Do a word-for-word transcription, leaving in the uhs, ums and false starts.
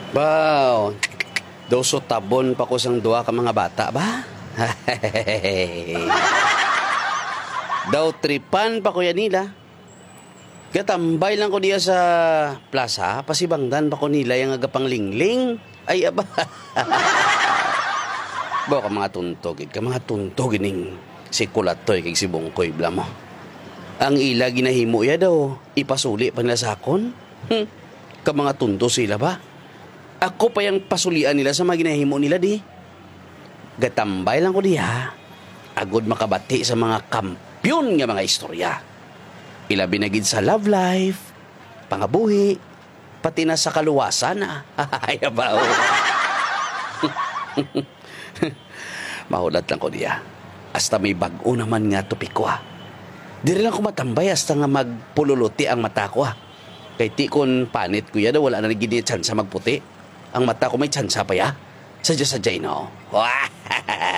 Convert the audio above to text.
Wow. Daw so tabon pa ko sang duwa ka mga bata ba? Daw tripan pa ko yan nila. Gatambay lang ko diya sa plaza, pasibangdan pa ko nila yung agapang lingling. Ay aba. Bo ka mga tuntog, ka mga tuntog ining si Kulatoy kay si Bungkoy bla mo. Ang ila ginahimo ya daw, ipasuli pa nila sa akon. Hmm. Ka mga tunto sila ba? Ako pa yung pasulian nila sa mga ginahimo nila di. Gatambay lang ko diha. Agod makabati sa mga kampyon nga mga istorya. Ilabi na gid sa love life, pangabuhi, pati na sa kaluwasan ah. Ay ba oh. Mahulat lang ko diya. Hasta may bag-o naman nga tupiko ah. Diri lang ko matambay hasta nga magpululuti ang mata ko ah. Kay ti kon panit kuya daw wala na gid chance magputi. Ang mata ko may tsansa pa ya. Sadya-sadya no.